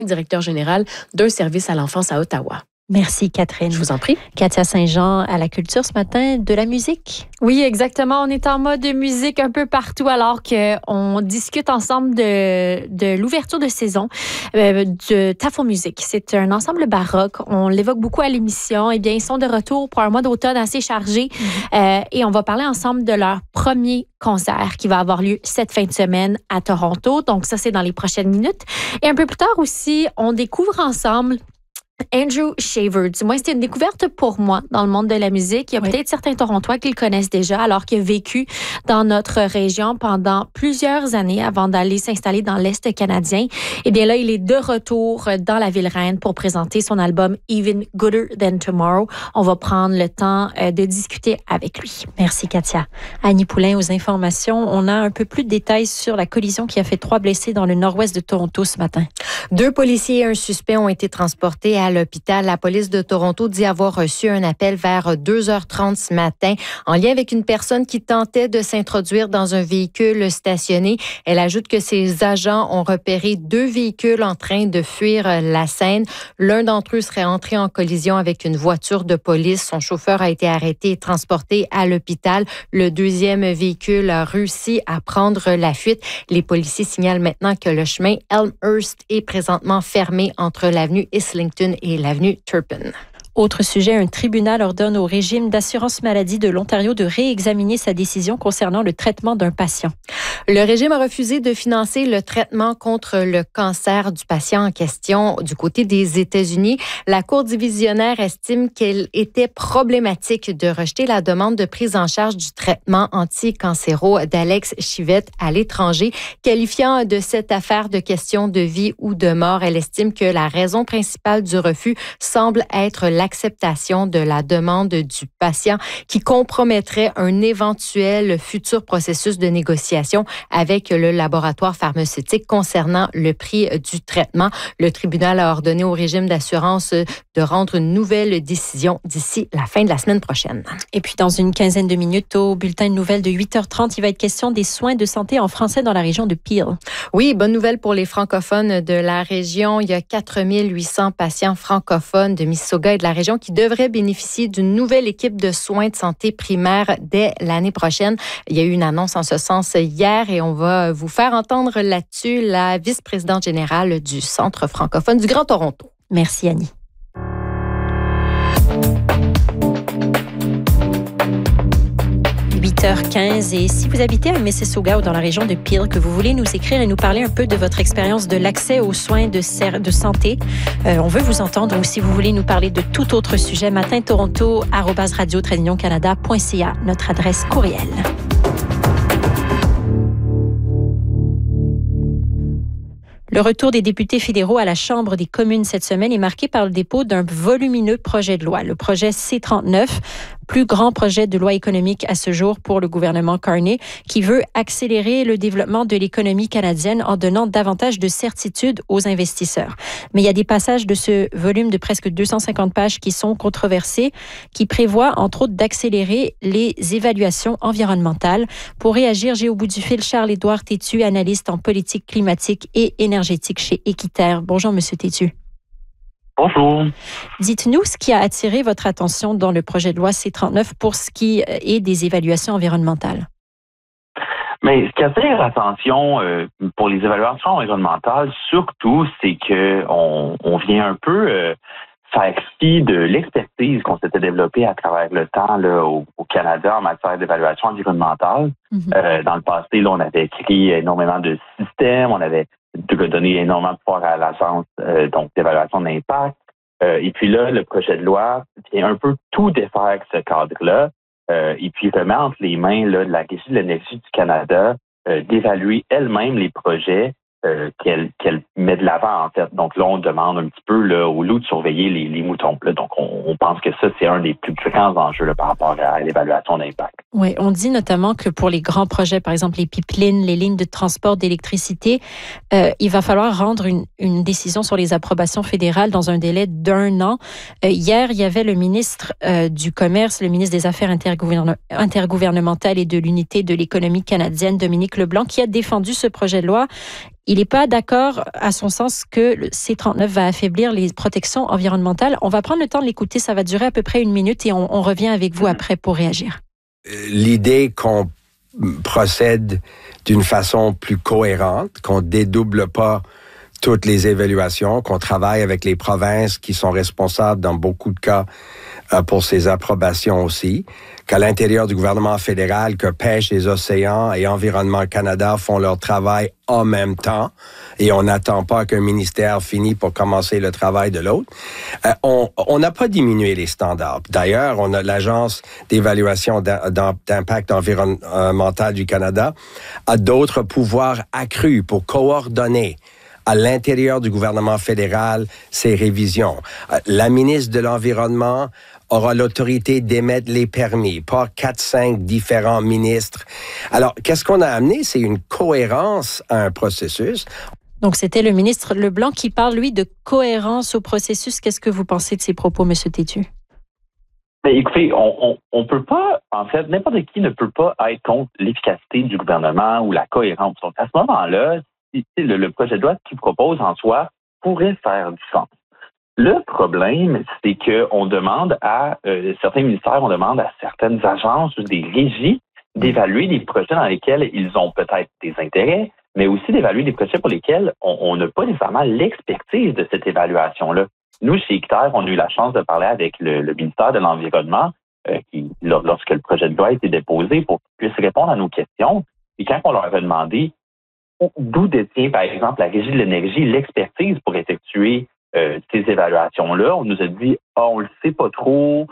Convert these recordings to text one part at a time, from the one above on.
directeur général d'un service à l'enfance à Ottawa. Merci, Catherine. Je vous en prie. Katia Saint-Jean à la culture ce matin, de la musique. Oui, exactement. On est en mode musique un peu partout alors qu'on discute ensemble de l'ouverture de saison de Tafo Music. C'est un ensemble baroque. On l'évoque beaucoup à l'émission. Eh bien, ils sont de retour pour un mois d'automne assez chargé. Et on va parler ensemble de leur premier concert qui va avoir lieu cette fin de semaine à Toronto. Donc ça, c'est dans les prochaines minutes. Et un peu plus tard aussi, on découvre ensemble Andrew Shaver. Du moins, c'était une découverte pour moi dans le monde de la musique. Il y a peut-être certains Torontois qui le connaissent déjà, alors qu'il a vécu dans notre région pendant plusieurs années avant d'aller s'installer dans l'Est canadien. Et bien là, il est de retour dans la ville reine pour présenter son album Even Gooder Than Tomorrow. On va prendre le temps de discuter avec lui. Merci, Katia. Annie Poulain, aux informations. On a un peu plus de détails sur la collision qui a fait 3 blessés dans le nord-ouest de Toronto ce matin. 2 policiers et un suspect ont été transportés à l'hôpital. La police de Toronto dit avoir reçu un appel vers 2h30 ce matin en lien avec une personne qui tentait de s'introduire dans un véhicule stationné. Elle ajoute que ses agents ont repéré 2 véhicules en train de fuir la scène. L'un d'entre eux serait entré en collision avec une voiture de police. Son chauffeur a été arrêté et transporté à l'hôpital. Le deuxième véhicule a réussi à prendre la fuite. Les policiers signalent maintenant que le chemin Elmhurst est présentement fermé entre l'avenue Islington et l'avenue Turpin. Autre sujet, un tribunal ordonne au régime d'assurance maladie de l'Ontario de réexaminer sa décision concernant le traitement d'un patient. Le régime a refusé de financer le traitement contre le cancer du patient en question du côté des États-Unis. La Cour divisionnaire estime qu'il était problématique de rejeter la demande de prise en charge du traitement anti-cancéro d'Alex Chivette à l'étranger, qualifiant de cette affaire de question de vie ou de mort. Elle estime que la raison principale du refus semble être l'acceptation de la demande du patient qui compromettrait un éventuel futur processus de négociation avec le laboratoire pharmaceutique concernant le prix du traitement. Le tribunal a ordonné au régime d'assurance de rendre une nouvelle décision d'ici la fin de la semaine prochaine. Et puis, dans une quinzaine de minutes, au bulletin de nouvelles de 8h30, il va être question des soins de santé en français dans la région de Peel. Oui, bonne nouvelle pour les francophones de la région. Il y a 4800 patients francophones de Mississauga et de la région qui devraient bénéficier d'une nouvelle équipe de soins de santé primaire dès l'année prochaine. Il y a eu une annonce en ce sens hier et on va vous faire entendre là-dessus la vice-présidente générale du Centre francophone du Grand Toronto. Merci, Annie. h 15 et si vous habitez à Mississauga ou dans la région de Peel, que vous voulez nous écrire et nous parler un peu de votre expérience de l'accès aux soins de santé, on veut vous entendre, ou si vous voulez nous parler de tout autre sujet, matintoronto@radio-canada.ca, notre adresse courriel. Le retour des députés fédéraux à la Chambre des communes cette semaine est marqué par le dépôt d'un volumineux projet de loi, le projet C-39, plus grand projet de loi économique à ce jour pour le gouvernement Carney, qui veut accélérer le développement de l'économie canadienne en donnant davantage de certitude aux investisseurs. Mais il y a des passages de ce volume de presque 250 pages qui sont controversés, qui prévoient entre autres d'accélérer les évaluations environnementales. Pour réagir, j'ai au bout du fil Charles-Édouard Tétu, analyste en politique climatique et énergétique chez Équiterre. Bonjour, Monsieur Tétu. Bonjour. Dites-nous ce qui a attiré votre attention dans le projet de loi C-39 pour ce qui est des évaluations environnementales. Mais ce qui attire l'attention pour les évaluations environnementales, surtout, c'est qu'on vient un peu faire fi de l'expertise qu'on s'était développée à travers le temps là, au Canada en matière d'évaluation environnementale. Dans le passé, là, on avait créé énormément de systèmes, on avait donné énormément de pouvoir à l'agence donc d'évaluation d'impact. Et puis là, le projet de loi vient un peu tout défaire avec ce cadre-là et puis remet entre les mains là, de la Régie de l'énergie du Canada d'évaluer elle-même les projets qu'elle met de l'avant, en fait. Donc là, on demande un petit peu là, au loup de surveiller les moutons. Là. Donc, on pense que ça, c'est un des plus grands enjeux là, par rapport à l'évaluation d'impact. Oui, on dit notamment que pour les grands projets, par exemple les pipelines, les lignes de transport d'électricité, il va falloir rendre une décision sur les approbations fédérales dans un délai d'1 an. Hier, il y avait le ministre du Commerce, le ministre des Affaires intergouvernementales et de l'Unité de l'économie canadienne, Dominique Leblanc, qui a défendu ce projet de loi Il n'est pas d'accord, à son sens, que le C-39 va affaiblir les protections environnementales. On va prendre le temps de l'écouter. Ça va durer à peu près 1 minute et on revient avec vous après pour réagir. L'idée qu'on procède d'une façon plus cohérente, qu'on dédouble pas toutes les évaluations, qu'on travaille avec les provinces qui sont responsables dans beaucoup de cas pour ces approbations aussi, qu'à l'intérieur du gouvernement fédéral, que Pêche et Océans et Environnement Canada font leur travail en même temps et on n'attend pas qu'un ministère finisse pour commencer le travail de l'autre. On n'a pas diminué les standards. D'ailleurs, on a l'Agence d'évaluation d'impact environnemental du Canada a d'autres pouvoirs accrus pour coordonner à l'intérieur du gouvernement fédéral ces révisions. La ministre de l'Environnement aura l'autorité d'émettre les permis, pas 4-5 différents ministres. Alors, qu'est-ce qu'on a amené? C'est une cohérence à un processus. Donc, c'était le ministre Leblanc qui parle, lui, de cohérence au processus. Qu'est-ce que vous pensez de ces propos, M. Tétu? Mais écoutez, on peut pas, en fait, n'importe qui ne peut pas être contre l'efficacité du gouvernement ou la cohérence. Donc, à ce moment-là, le projet de loi qu'il propose en soi pourrait faire du sens. Le problème, c'est qu'on demande à certains ministères, on demande à certaines agences ou des régies d'évaluer des projets dans lesquels ils ont peut-être des intérêts, mais aussi d'évaluer des projets pour lesquels on n'a pas nécessairement l'expertise de cette évaluation-là. Nous, chez ICTER, on a eu la chance de parler avec le ministère de l'Environnement lorsque le projet de loi a été déposé pour qu'ils puissent répondre à nos questions. Et quand on leur avait demandé d'où détient, par exemple, la Régie de l'énergie l'expertise pour effectuer ces évaluations-là, on nous a dit « on le sait pas trop,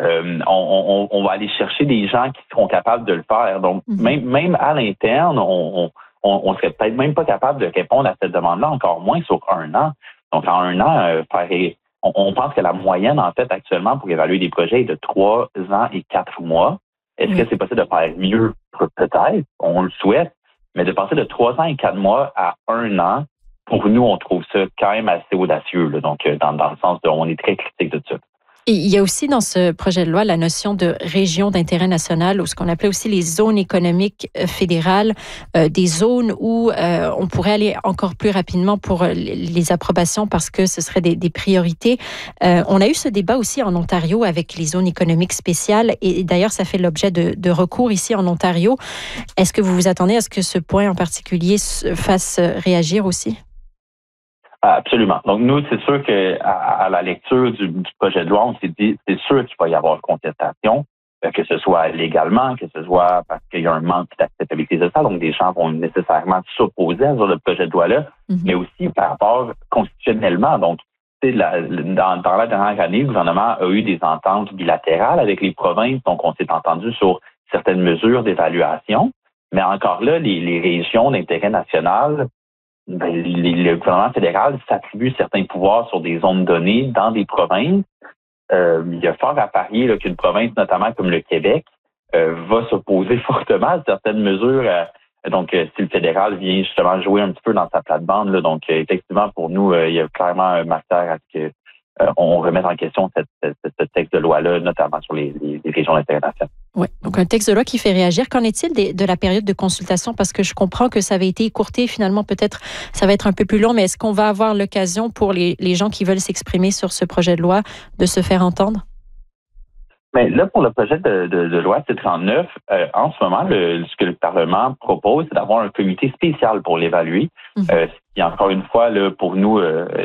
on va aller chercher des gens qui seront capables de le faire. » Donc, même à l'interne, on serait peut-être même pas capable de répondre à cette demande-là, encore moins sur 1 an. Donc, en 1 an, on pense que la moyenne, en fait, actuellement, pour évaluer des projets est de 3 ans et 4 mois. Est-ce que c'est possible de faire mieux? Peut-être, on le souhaite. Mais de passer de 3 ans et 4 mois à 1 an, pour nous, on trouve ça quand même assez audacieux. Là. Donc, dans le sens de, on est très critique de ça. Et il y a aussi dans ce projet de loi la notion de région d'intérêt national, ou ce qu'on appelait aussi les zones économiques fédérales, des zones où on pourrait aller encore plus rapidement pour les approbations parce que ce serait des priorités. On a eu ce débat aussi en Ontario avec les zones économiques spéciales et d'ailleurs, ça fait l'objet de recours ici en Ontario. Est-ce que vous vous attendez à ce que ce point en particulier fasse réagir aussi? Absolument. Donc, nous, c'est sûr qu'à la lecture du projet de loi, on s'est dit, c'est sûr qu'il va y avoir contestation, que ce soit légalement, que ce soit parce qu'il y a un manque d'acceptabilité sociale. Donc, des gens vont nécessairement s'opposer à le projet de loi-là, mais aussi par rapport constitutionnellement. Donc, dans la dernière année, le gouvernement a eu des ententes bilatérales avec les provinces. Donc, on s'est entendu sur certaines mesures d'évaluation. Mais encore là, les régions d'intérêt national, le gouvernement fédéral s'attribue certains pouvoirs sur des zones données dans des provinces. Il y a fort à parier qu'une province, notamment comme le Québec, va s'opposer fortement à certaines mesures. Donc, si le fédéral vient justement jouer un petit peu dans sa plate-bande, là, donc effectivement, pour nous, il y a clairement un matière à ce que on remette en question ce texte de loi-là, notamment sur les régions d'intérêt national. Oui, donc un texte de loi qui fait réagir. Qu'en est-il de la période de consultation? Parce que je comprends que ça avait été écourté. Finalement, peut-être ça va être un peu plus long, mais est-ce qu'on va avoir l'occasion pour les gens qui veulent s'exprimer sur ce projet de loi de se faire entendre? Mais là, pour le projet de loi C-39, en ce moment, ce que le Parlement propose, c'est d'avoir un comité spécial pour l'évaluer. Ce qui, encore une fois, là, pour nous,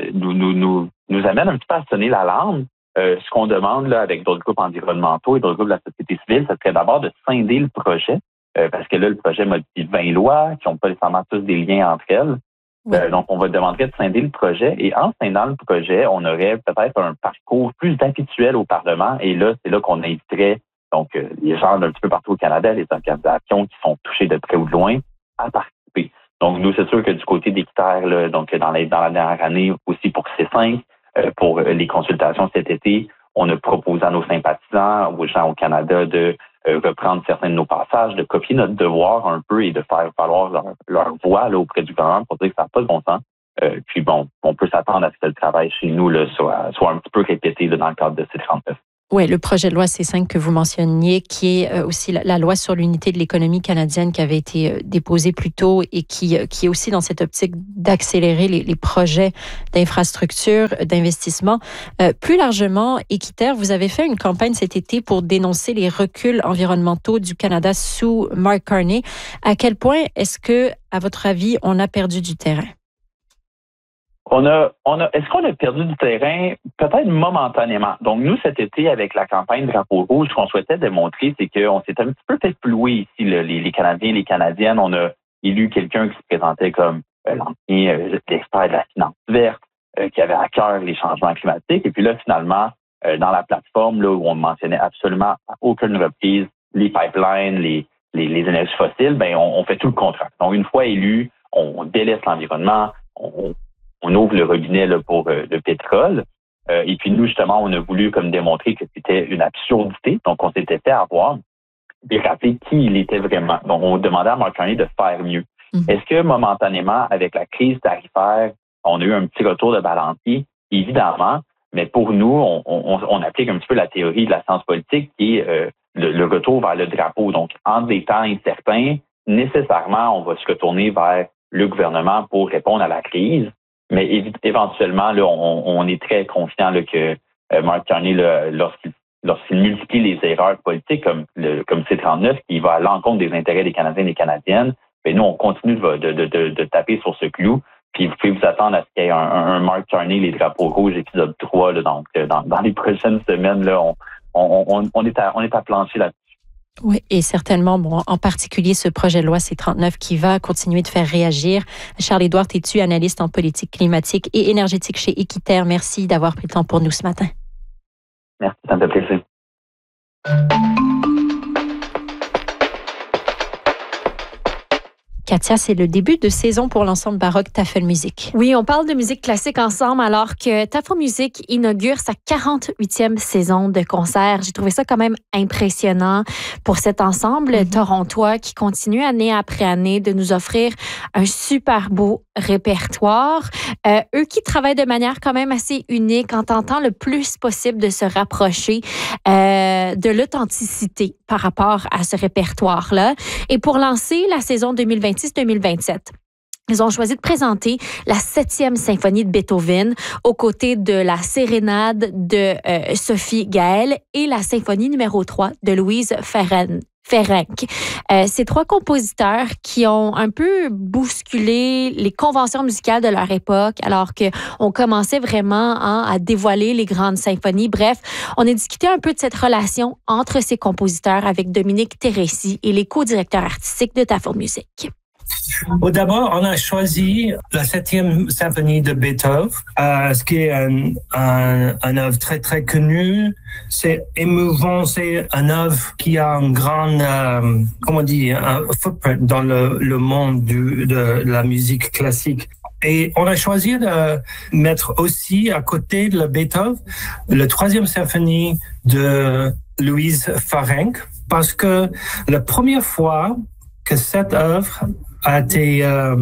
nous amène un petit peu à sonner l'alarme. Ce qu'on demande là, avec d'autres groupes environnementaux et d'autres groupes de la société civile, ce serait d'abord de scinder le projet, parce que là, le projet modifie 20 lois qui n'ont pas nécessairement tous des liens entre elles. Donc, on va demander de scinder le projet. Et en scindant le projet, on aurait peut-être un parcours plus habituel au Parlement. Et là, c'est là qu'on inviterait donc les gens d'un petit peu partout au Canada, les organisations qui sont touchées de près ou de loin, à participer. Donc, nous, c'est sûr que du côté d'ICTER, donc dans la dernière année, aussi pour C5, pour les consultations cet été, on a proposé à nos sympathisants, aux gens au Canada, de reprendre certains de nos passages, de copier notre devoir un peu et de faire valoir leur voix là, auprès du gouvernement pour dire que ça n'a pas de bon sens. Puis bon, on peut s'attendre à ce que le travail chez nous là, soit un petit peu répété là, dans le cadre de C-39. Oui, le projet de loi C5 que vous mentionniez, qui est aussi la loi sur l'unité de l'économie canadienne qui avait été déposée plus tôt et qui est aussi dans cette optique d'accélérer les projets d'infrastructure, d'investissement. Plus largement, Équiterre, vous avez fait une campagne cet été pour dénoncer les reculs environnementaux du Canada sous Mark Carney. À quel point est-ce que, à votre avis, on a perdu du terrain? Est-ce qu'on a perdu du terrain? Peut-être momentanément. Donc, nous, cet été, avec la campagne Drapeau rouge, ce qu'on souhaitait démontrer, c'est qu'on s'est un petit peu fait flouer ici, les Canadiens, les Canadiennes. On a élu quelqu'un qui se présentait comme l'ancien expert de la finance verte, qui avait à cœur les changements climatiques. Et puis là, finalement, dans la plateforme, là, où on ne mentionnait absolument à aucune reprise les pipelines, les énergies fossiles, ben, on fait tout le contraire. Donc, une fois élu, on délaisse l'environnement, on ouvre le robinet là, pour le pétrole. Et puis nous, justement, on a voulu comme démontrer que c'était une absurdité. Donc, on s'était fait avoir et rappeler qui il était vraiment. Donc, on demandait à Mark Carney de faire mieux. Mm-hmm. Est-ce que momentanément, avec la crise tarifaire, on a eu un petit retour de balancier? Évidemment. Mais pour nous, on applique un petit peu la théorie de la science politique qui est le retour vers le drapeau. Donc, entre des temps incertains, nécessairement, on va se retourner vers le gouvernement pour répondre à la crise. Mais éventuellement, là, on est très confiant là, que Mark Carney, là, lorsqu'il multiplie les erreurs politiques comme C-39, qui va à l'encontre des intérêts des Canadiens et des Canadiennes, bien, nous, on continue de taper sur ce clou. Puis vous pouvez vous attendre à ce qu'il y ait un Mark Carney, les drapeaux rouges, épisode 3. Là, donc, dans les prochaines semaines, là, on est à plancher là-dessus. Oui, et certainement, bon, en particulier ce projet de loi C-39 qui va continuer de faire réagir. Charles-Édouard Tétu, analyste en politique climatique et énergétique chez Équiterre, merci d'avoir pris le temps pour nous ce matin. Merci, ça me fait plaisir. Katia, c'est le début de saison pour l'ensemble baroque Tafelmusik. Oui, on parle de musique classique ensemble alors que Tafelmusik inaugure sa 48e saison de concert. J'ai trouvé ça quand même impressionnant pour cet ensemble torontois qui continue année après année de nous offrir un super beau répertoire. Eux qui travaillent de manière quand même assez unique en tentant le plus possible de se rapprocher de l'authenticité par rapport à ce répertoire-là. Et pour lancer la saison 2026-2027, ils ont choisi de présenter la 7e symphonie de Beethoven aux côtés de la sérénade de Sophie Gaël et la symphonie numéro 3 de Louise Ferenc. Ces trois compositeurs qui ont un peu bousculé les conventions musicales de leur époque alors qu'on commençait vraiment à dévoiler les grandes symphonies. Bref, on a discuté un peu de cette relation entre ces compositeurs avec Dominique Teresi et les co-directeurs artistiques de Tafelmusik. D'abord, on a choisi la 7e symphonie de Beethoven, ce qui est un œuvre très, très connue. C'est émouvant, c'est un œuvre qui a un grand, un footprint dans le monde de la musique classique. Et on a choisi de mettre aussi à côté de la Beethoven, la 3e symphonie de Louise Ferenc, parce que la première fois que cette œuvre a été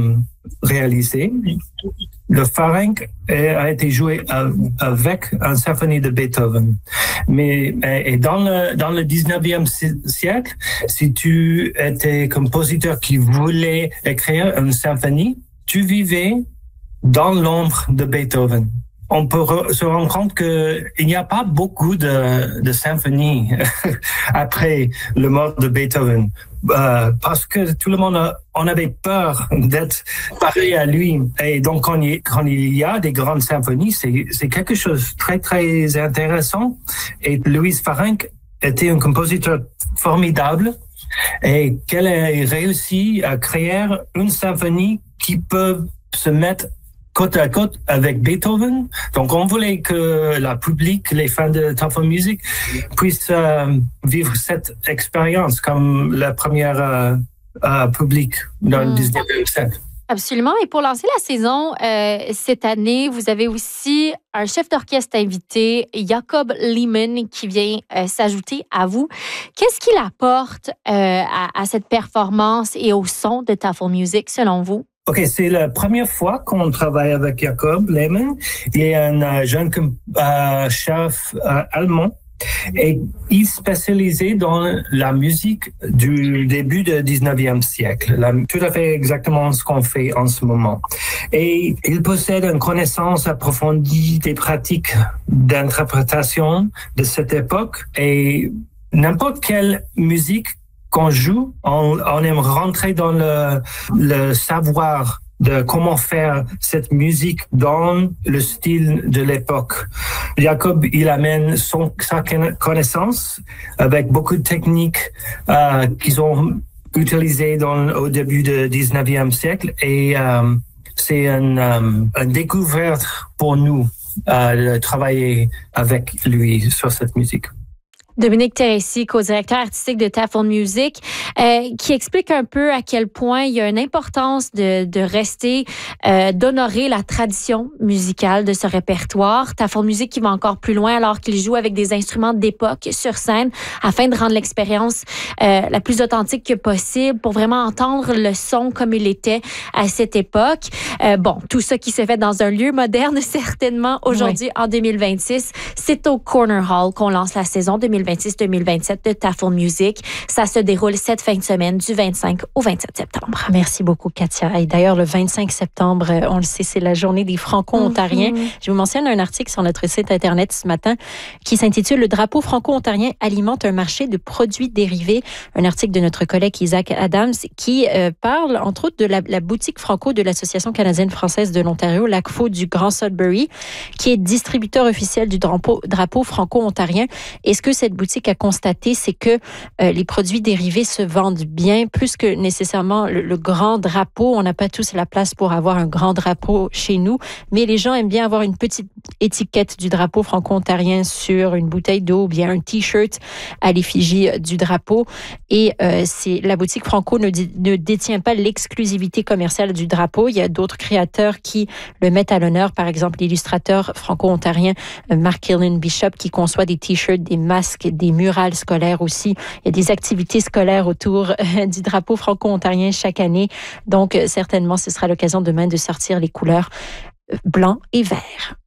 réalisé. Le Ferenc a été joué avec une symphonie de Beethoven. Mais dans le 19e siècle, si tu étais compositeur qui voulait écrire une symphonie, tu vivais dans l'ombre de Beethoven. On peut se rendre compte qu'il n'y a pas beaucoup de symphonies après le mort de Beethoven. Parce que tout le monde on avait peur d'être pareil à lui. Et donc, quand il y a des grandes symphonies, c'est quelque chose de très, très intéressant. Et Louise Ferenc était un compositeur formidable et qu'elle a réussi à créer une symphonie qui peut se mettre côte à côte avec Beethoven. Donc, on voulait que le public, les fans de Tafelmusik, puissent vivre cette expérience comme la première public dans le 19e siècle. Absolument. Et pour lancer la saison cette année, vous avez aussi un chef d'orchestre invité, Jacob Lehman, qui vient s'ajouter à vous. Qu'est-ce qu'il apporte à cette performance et au son de Tafelmusik, selon vous? OK, c'est la première fois qu'on travaille avec Jacob Lehman. Il est un jeune chef allemand Et il spécialisait dans la musique du début du 19e siècle, tout à fait exactement ce qu'on fait en ce moment. Et il possède une connaissance approfondie des pratiques d'interprétation de cette époque. Et n'importe quelle musique qu'on joue, on aime rentrer dans le savoir de comment faire cette musique dans le style de l'époque. Jacob, il amène sa connaissance avec beaucoup de techniques qu'ils ont utilisées au début du 19e siècle et c'est une découverte pour nous de travailler avec lui sur cette musique. Dominique Teresi, co-directeur artistique de Tafel Music, qui explique un peu à quel point il y a une importance de rester, d'honorer la tradition musicale de ce répertoire. Tafel Music qui va encore plus loin alors qu'il joue avec des instruments d'époque sur scène afin de rendre l'expérience la plus authentique que possible pour vraiment entendre le son comme il était à cette époque. Tout ça qui se fait dans un lieu moderne, certainement aujourd'hui en 2026. C'est au Corner Hall qu'on lance la saison 2026-2027 de Tafel Music. Ça se déroule cette fin de semaine du 25 au 27 septembre. Merci beaucoup, Katia. Et d'ailleurs, le 25 septembre, on le sait, c'est la journée des Franco-Ontariens. Je vous mentionne un article sur notre site Internet ce matin qui s'intitule « Le drapeau franco-ontarien alimente un marché de produits dérivés ». Un article de notre collègue Isaac Adams qui parle, entre autres, de la boutique franco de l'Association canadienne-française de l'Ontario, l'ACFO du Grand Sudbury, qui est distributeur officiel du drapeau franco-ontarien. Et ce que cette boutique a constaté, c'est que les produits dérivés se vendent bien, plus que nécessairement le grand drapeau. On n'a pas tous la place pour avoir un grand drapeau chez nous, mais les gens aiment bien avoir une petite étiquette du drapeau franco-ontarien sur une bouteille d'eau ou bien un T-shirt à l'effigie du drapeau. Et la boutique Franco ne détient pas l'exclusivité commerciale du drapeau. Il y a d'autres créateurs qui le mettent à l'honneur. Par exemple, l'illustrateur franco-ontarien Mark Killen Bishop qui conçoit des T-shirts, des masques, des murales scolaires aussi. Il y a des activités scolaires autour du drapeau franco-ontarien chaque année. Donc, certainement, ce sera l'occasion demain de sortir les couleurs blanc et vert.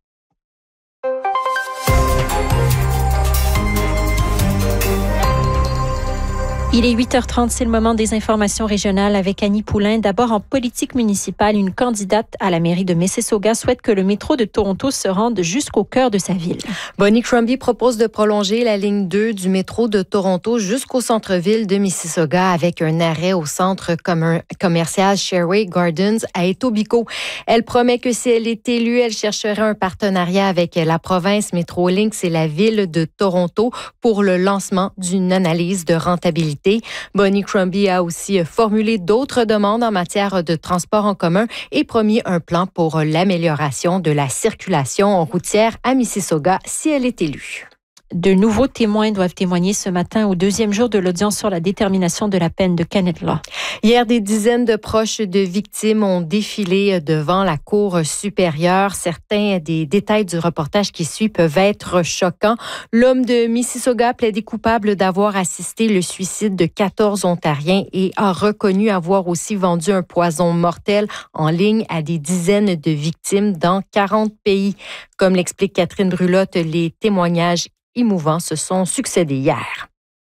Il est 8h30, c'est le moment des informations régionales avec Annie Poulain. D'abord, en politique municipale, une candidate à la mairie de Mississauga souhaite que le métro de Toronto se rende jusqu'au cœur de sa ville. Bonnie Crombie propose de prolonger la ligne 2 du métro de Toronto jusqu'au centre-ville de Mississauga avec un arrêt au centre commercial Sherway Gardens à Etobicoke. Elle promet que si elle est élue, elle cherchera un partenariat avec la province Metrolinx et la ville de Toronto pour le lancement d'une analyse de rentabilité. Bonnie Crombie a aussi formulé d'autres demandes en matière de transport en commun et promis un plan pour l'amélioration de la circulation routière à Mississauga si elle est élue. De nouveaux témoins doivent témoigner ce matin au deuxième jour de l'audience sur la détermination de la peine de Kenneth Law. Hier, des dizaines de proches de victimes ont défilé devant la Cour supérieure. Certains des détails du reportage qui suit peuvent être choquants. L'homme de Mississauga plaidé coupable d'avoir assisté le suicide de 14 Ontariens et a reconnu avoir aussi vendu un poison mortel en ligne à des dizaines de victimes dans 40 pays. Comme l'explique Catherine Brulotte, les témoignages émouvants se sont succédés hier.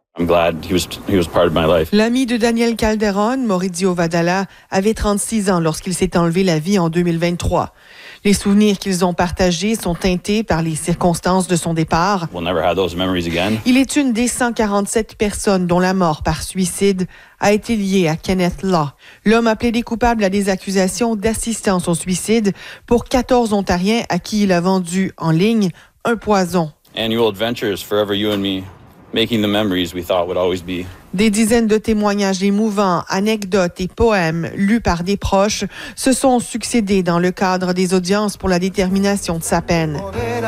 L'ami de Daniel Calderon, Maurizio Vadala, avait 36 ans lorsqu'il s'est enlevé la vie en 2023. Les souvenirs qu'ils ont partagés sont teintés par les circonstances de son départ. Il est une des 147 personnes dont la mort par suicide a été liée à Kenneth Law. L'homme a plaidé coupable à des accusations d'assistance au suicide pour 14 Ontariens à qui il a vendu en ligne un poison. Annual adventures, forever you and me, making the memories we thought would always be. Des dizaines de témoignages émouvants, anecdotes et poèmes lus par des proches se sont succédés dans le cadre des audiences pour la détermination de sa peine.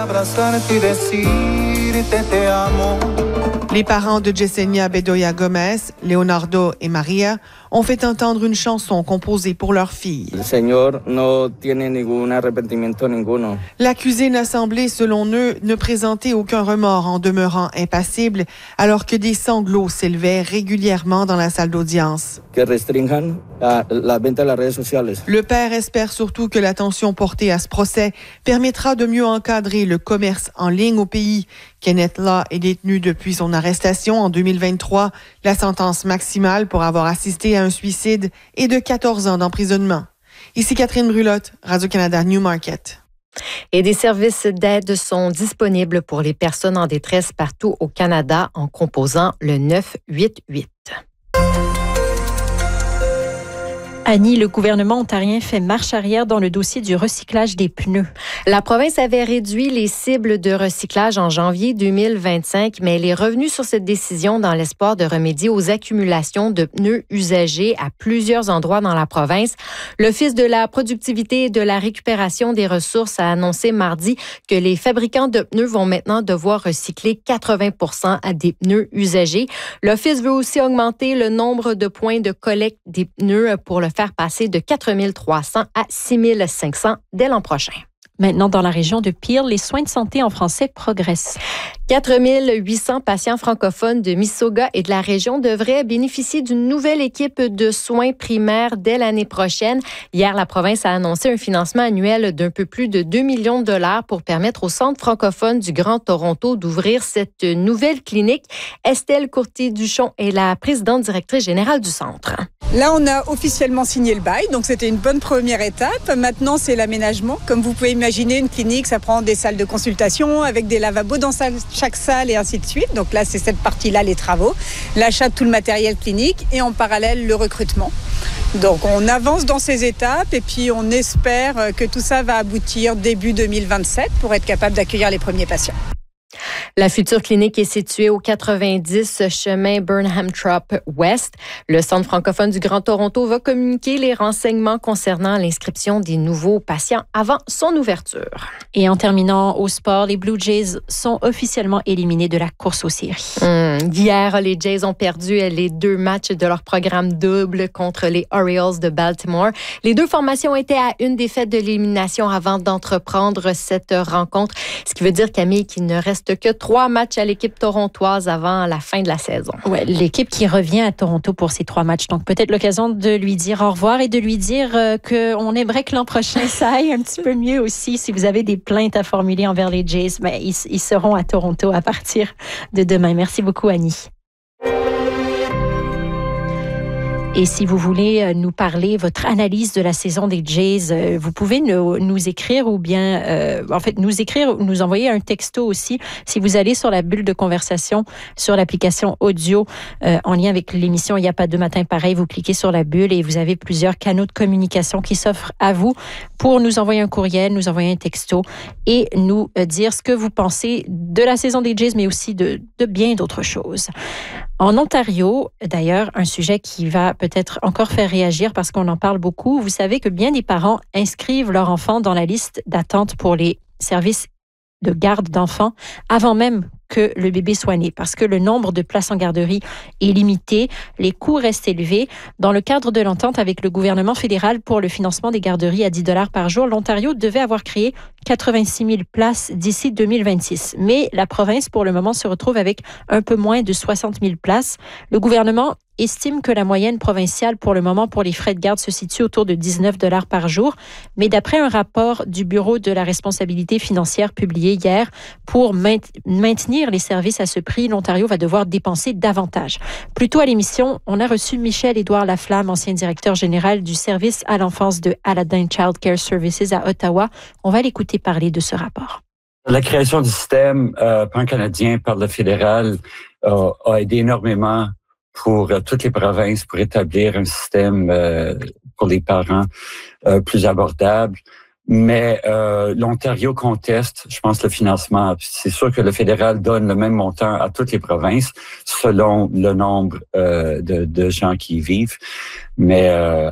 Les parents de Yesenia Bedoya Gomez, Leonardo et Maria, ont fait entendre une chanson composée pour leur fille. L'accusé n'a semblé, selon eux, ne présenter aucun remords en demeurant impassible, alors que des sanglots s'élevaient régulièrement dans la salle d'audience. Le père espère surtout que l'attention portée à ce procès permettra de mieux encadrer le commerce en ligne au pays, Kenneth Law est détenu depuis son arrestation en 2023. La sentence maximale pour avoir assisté à un suicide est de 14 ans d'emprisonnement. Ici Catherine Brulotte, Radio-Canada Newmarket. Et des services d'aide sont disponibles pour les personnes en détresse partout au Canada en composant le 988. Annie, le gouvernement ontarien fait marche arrière dans le dossier du recyclage des pneus. La province avait réduit les cibles de recyclage en janvier 2025, mais elle est revenue sur cette décision dans l'espoir de remédier aux accumulations de pneus usagés à plusieurs endroits dans la province. L'Office de la productivité et de la récupération des ressources a annoncé mardi que les fabricants de pneus vont maintenant devoir recycler 80% à des pneus usagés. L'Office veut aussi augmenter le nombre de points de collecte des pneus pour le faire passer de 4 300 à 6 500 dès l'an prochain. Maintenant, dans la région de Peel, les soins de santé en français progressent. 4 800 patients francophones de Mississauga et de la région devraient bénéficier d'une nouvelle équipe de soins primaires dès l'année prochaine. Hier, la province a annoncé un financement annuel d'un peu plus de 2 millions de dollars pour permettre au Centre francophone du Grand Toronto d'ouvrir cette nouvelle clinique. Estelle Courtier-Duchon est la présidente directrice générale du centre. Là, on a officiellement signé le bail, donc c'était une bonne première étape. Maintenant, c'est l'aménagement. Comme vous pouvez imaginer, une clinique, ça prend des salles de consultation avec des lavabos dans chaque salle et ainsi de suite. Donc là, c'est cette partie-là, les travaux, l'achat de tout le matériel clinique et en parallèle, le recrutement. Donc, on avance dans ces étapes et puis on espère que tout ça va aboutir début 2027 pour être capable d'accueillir les premiers patients. La future clinique est située au 90 chemin Burnham-Trop West. Le Centre francophone du Grand Toronto va communiquer les renseignements concernant l'inscription des nouveaux patients avant son ouverture. Et en terminant au sport, les Blue Jays sont officiellement éliminés de la course aux séries. Hier, les Jays ont perdu les 2 matchs de leur programme double contre les Orioles de Baltimore. Les 2 formations étaient à une défaite de l'élimination avant d'entreprendre cette rencontre. Ce qui veut dire, Camille, qu'il ne reste que 3 matchs à l'équipe torontoise avant la fin de la saison. Ouais, l'équipe qui revient à Toronto pour ces 3 matchs. Donc, peut-être l'occasion de lui dire au revoir et de lui dire qu'on aimerait que l'an prochain, ça aille un petit peu mieux aussi. Si vous avez des plaintes à formuler envers les Jays, mais ils seront à Toronto à partir de demain. Merci beaucoup, Annie. Et si vous voulez nous parler, votre analyse de la saison des Jays, vous pouvez nous écrire ou bien, nous envoyer un texto aussi. Si vous allez sur la bulle de conversation, sur l'application audio, en lien avec l'émission Il n'y a pas de matin pareil, vous cliquez sur la bulle et vous avez plusieurs canaux de communication qui s'offrent à vous pour nous envoyer un courriel, nous envoyer un texto et nous dire ce que vous pensez de la saison des Jays, mais aussi de bien d'autres choses. En Ontario, d'ailleurs, un sujet qui va peut-être encore faire réagir parce qu'on en parle beaucoup. Vous savez que bien des parents inscrivent leur enfant dans la liste d'attente pour les services de garde d'enfants avant même que le bébé soit né, parce que le nombre de places en garderie est limité, les coûts restent élevés. Dans le cadre de l'entente avec le gouvernement fédéral pour le financement des garderies à 10 $ par jour, l'Ontario devait avoir créé 86 000 places d'ici 2026. Mais la province, pour le moment, se retrouve avec un peu moins de 60 000 places. Le gouvernement estime que la moyenne provinciale pour le moment pour les frais de garde se situe autour de 19 $ par jour. Mais d'après un rapport du Bureau de la responsabilité financière publié hier, pour maintenir les services à ce prix, l'Ontario va devoir dépenser davantage. Plus tôt à l'émission, on a reçu Michel-Édouard Laflamme, ancien directeur général du service à l'enfance de Aladdin Child Care Services à Ottawa. On va l'écouter parler de ce rapport. La création du système pan-canadien par le fédéral a aidé énormément pour toutes les provinces pour établir un système pour les parents plus abordable. Mais l'Ontario conteste, je pense, le financement. C'est sûr que le fédéral donne le même montant à toutes les provinces selon le nombre de gens qui y vivent. Mais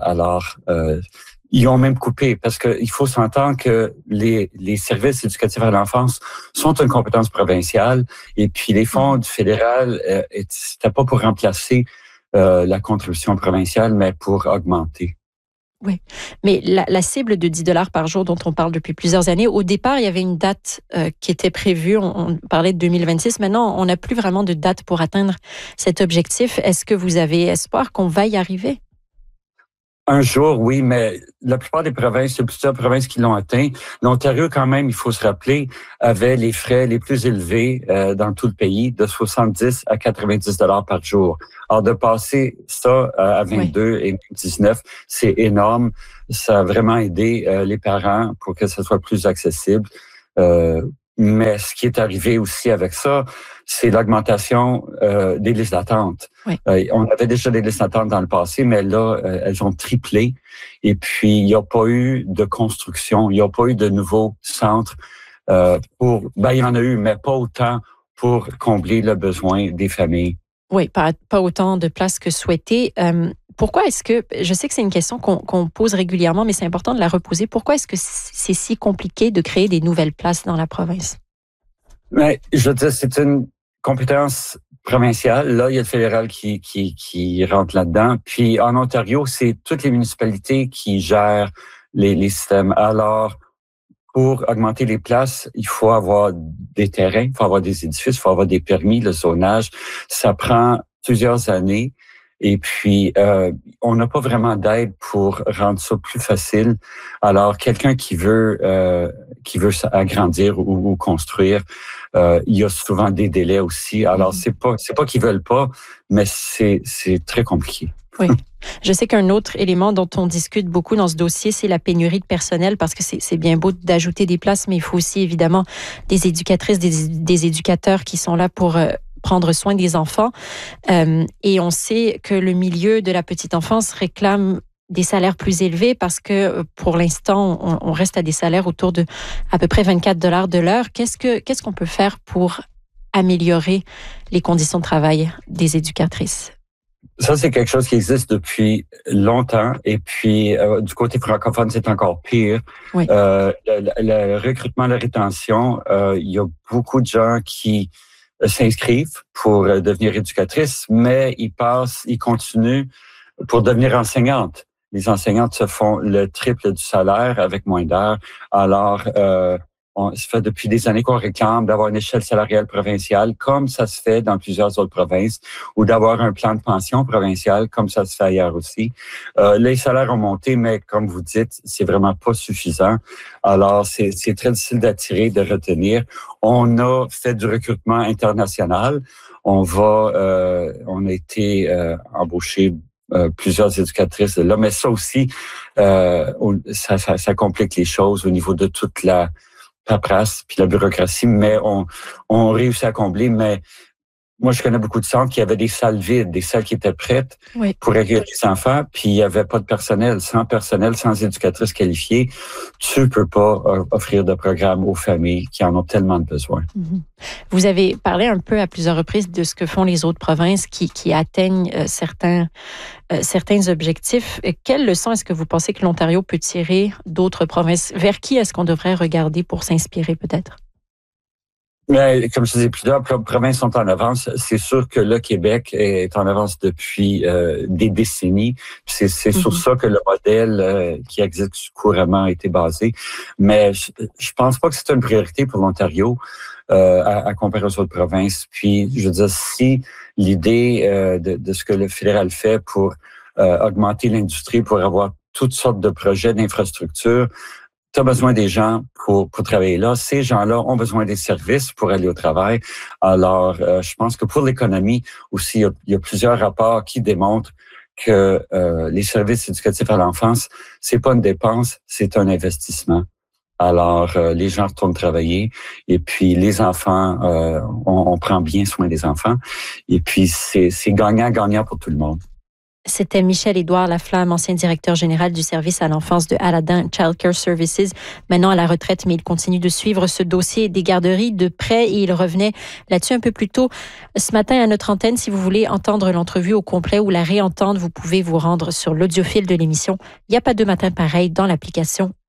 ils ont même coupé parce qu'il faut s'entendre que les services éducatifs à l'enfance sont une compétence provinciale et puis les fonds du fédéral, c'était pas pour remplacer la contribution provinciale, mais pour augmenter. Oui, mais la cible de 10 $ par jour dont on parle depuis plusieurs années, au départ, il y avait une date qui était prévue, on parlait de 2026. Maintenant, on n'a plus vraiment de date pour atteindre cet objectif. Est-ce que vous avez espoir qu'on va y arriver? Un jour, oui, mais la plupart des provinces, il y a plusieurs provinces qui l'ont atteint. L'Ontario, quand même, il faut se rappeler, avait les frais les plus élevés dans tout le pays, de 70 à 90 $ par jour. Alors, de passer ça à 22 et 19, c'est énorme. Ça a vraiment aidé les parents pour que ça soit plus accessible. Mais ce qui est arrivé aussi avec ça, c'est l'augmentation des listes d'attente. Oui. On avait déjà des listes d'attente dans le passé, mais là, elles ont triplé. Et puis, il n'y a pas eu de construction, il n'y a pas eu de nouveaux centres il y en a eu, mais pas autant pour combler le besoin des familles. Oui, pas autant de places que souhaité. Pourquoi est-ce que, je sais que c'est une question qu'on pose régulièrement, mais c'est important de la reposer. Pourquoi est-ce que c'est si compliqué de créer des nouvelles places dans la province? Mais, je veux dire, c'est une compétence provinciale. Là, il y a le fédéral qui rentre là-dedans. Puis, en Ontario, c'est toutes les municipalités qui gèrent les systèmes. Alors, pour augmenter les places, il faut avoir des terrains, il faut avoir des édifices, il faut avoir des permis, le zonage. Ça prend plusieurs années. Et puis, on n'a pas vraiment d'aide pour rendre ça plus facile. Alors, quelqu'un qui veut agrandir ou construire, il y a souvent des délais aussi. Alors, c'est pas qu'ils veulent pas, mais c'est très compliqué. Oui. Je sais qu'un autre élément dont on discute beaucoup dans ce dossier, c'est la pénurie de personnel, parce que c'est bien beau d'ajouter des places, mais il faut aussi évidemment des éducatrices, des éducateurs qui sont là pour prendre soin des enfants. Et on sait que le milieu de la petite enfance réclame des salaires plus élevés parce que pour l'instant, on reste à des salaires autour de à peu près 24 $ de l'heure. Qu'est-ce qu'on peut faire pour améliorer les conditions de travail des éducatrices? Ça, c'est quelque chose qui existe depuis longtemps. Et puis, du côté francophone, c'est encore pire. Oui. Le recrutement, la rétention, il y a beaucoup de gens qui s'inscrivent pour devenir éducatrices, mais ils continuent pour devenir enseignantes. Les enseignantes se font le triple du salaire avec moins d'heures. Alors, ça fait depuis des années qu'on réclame d'avoir une échelle salariale provinciale, comme ça se fait dans plusieurs autres provinces, ou d'avoir un plan de pension provincial, comme ça se fait ailleurs aussi. Les salaires ont monté, mais comme vous dites, c'est vraiment pas suffisant. Alors, c'est très difficile d'attirer, de retenir. On a fait du recrutement international. On a été embauché plusieurs éducatrices là, mais ça aussi, ça complique les choses au niveau de toute la paperasse puis la bureaucratie, mais on réussit à combler. Mais moi, je connais beaucoup de centres qui avaient des salles vides, des salles qui étaient prêtes pour accueillir les enfants, puis il n'y avait pas de personnel. Sans éducatrice qualifiée, tu peux pas offrir de programme aux familles qui en ont tellement de besoin. Mm-hmm. Vous avez parlé un peu à plusieurs reprises de ce que font les autres provinces qui atteignent certains objectifs. Quelles leçons est-ce que vous pensez que l'Ontario peut tirer d'autres provinces? Vers qui est-ce qu'on devrait regarder pour s'inspirer peut-être? Mais, comme je disais, plusieurs provinces sont en avance. C'est sûr que le Québec est en avance depuis des décennies. C'est sur ça que le modèle qui existe couramment a été basé. Mais je pense pas que c'est une priorité pour l'Ontario à comparer aux autres provinces. Puis, je veux dire, si l'idée de ce que le fédéral fait pour augmenter l'industrie, pour avoir toutes sortes de projets d'infrastructure, tu as besoin des gens pour travailler là. Ces gens-là ont besoin des services pour aller au travail. Alors, je pense que pour l'économie aussi, il y a plusieurs rapports qui démontrent que les services éducatifs à l'enfance, c'est pas une dépense, c'est un investissement. Alors, les gens retournent travailler et puis les enfants, on prend bien soin des enfants. Et puis, c'est gagnant-gagnant pour tout le monde. C'était Michel-Édouard Laflamme, ancien directeur général du service à l'enfance de Aladdin Child Care Services, maintenant à la retraite, mais il continue de suivre ce dossier des garderies de près et il revenait là-dessus un peu plus tôt ce matin à notre antenne. Si vous voulez entendre l'entrevue au complet ou la réentendre, vous pouvez vous rendre sur l'audiofile de l'émission. Il n'y a pas de matin pareil dans l'application